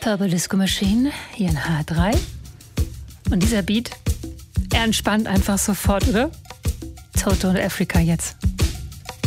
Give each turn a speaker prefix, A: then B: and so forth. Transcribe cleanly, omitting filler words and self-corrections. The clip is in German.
A: Turbo Disco Machine, hier in H3. Und dieser Beat, er entspannt einfach sofort, oder? Toto und Africa jetzt.